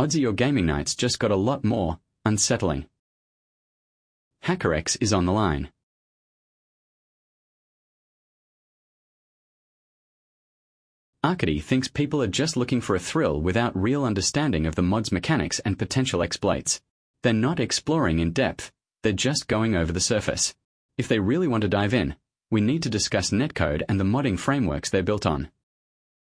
odds are your gaming nights just got a lot more unsettling. HackerX is on the line. Arkady thinks people are just looking for a thrill without real understanding of the mod's mechanics and potential exploits. They're not exploring in depth, they're just going over the surface. If they really want to dive in, we need to discuss netcode and the modding frameworks they're built on.